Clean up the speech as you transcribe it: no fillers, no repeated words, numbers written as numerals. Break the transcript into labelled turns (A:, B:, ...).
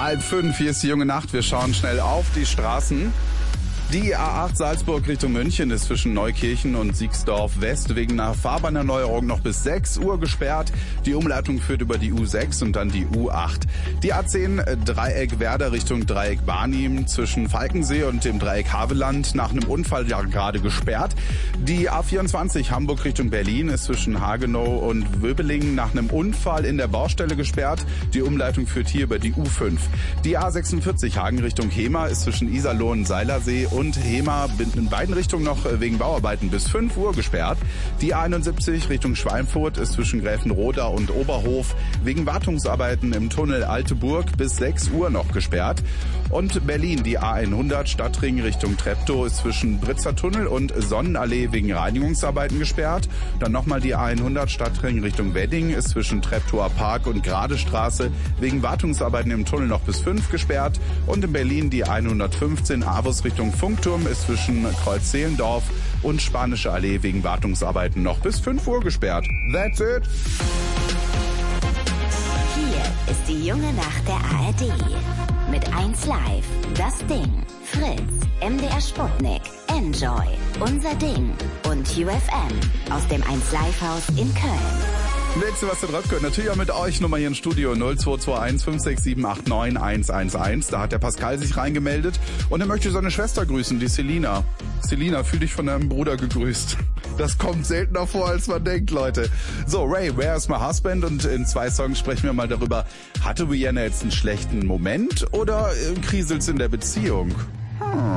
A: 4:30, hier ist die junge Nacht. Wir schauen schnell auf die Straßen. Die A8 Salzburg Richtung München ist zwischen Neukirchen und Siegsdorf West wegen einer Fahrbahnerneuerung noch bis 6 Uhr gesperrt. Die Umleitung führt über die U6 und dann die U8. Die A10 Dreieck Werder Richtung Dreieck Barnim zwischen Falkensee und dem Dreieck Havelland nach einem Unfall ja gerade gesperrt. Die A24 Hamburg Richtung Berlin ist zwischen Hagenow und Wöbelingen nach einem Unfall in der Baustelle gesperrt. Die Umleitung führt hier über die U5. Die A46 Hagen Richtung Hemer ist zwischen Iserlohn und Seilersee und Hemer in beiden Richtungen noch wegen Bauarbeiten bis 5 Uhr gesperrt. Die A71 Richtung Schweinfurt ist zwischen Gräfenroda und Oberhof wegen Wartungsarbeiten im Tunnel Alte Burg bis 6 Uhr noch gesperrt. Und Berlin, die A100 Stadtring Richtung Treptow ist zwischen Britzer Tunnel und Sonnenallee wegen Reinigungsarbeiten gesperrt. Dann nochmal die A100 Stadtring Richtung Wedding ist zwischen Treptower Park und Gradestraße wegen Wartungsarbeiten im Tunnel noch bis 5 gesperrt. Und in Berlin die 115 Avus Richtung Funkturm ist zwischen Kreuz-Zehlendorf und Spanische Allee wegen Wartungsarbeiten noch bis 5 Uhr gesperrt. That's it.
B: Hier ist die junge Nacht der ARD. Mit 1 Live, Das Ding, Fritz, MDR Sputnik, Enjoy, Unser Ding und UFM aus dem 1 Live Haus in Köln.
A: Letzte, was ihr drauf gehört, natürlich auch mit euch. Nummer hier im Studio 0221 567 111. Da hat der Pascal sich reingemeldet und er möchte seine Schwester grüßen, die Selina. Selina, fühl dich von deinem Bruder gegrüßt. Das kommt seltener vor, als man denkt, Leute. So, Ray, Where is my husband? Und in 2 Songs sprechen wir mal darüber, hatte Rihanna jetzt einen schlechten Moment oder kriselt's in der Beziehung?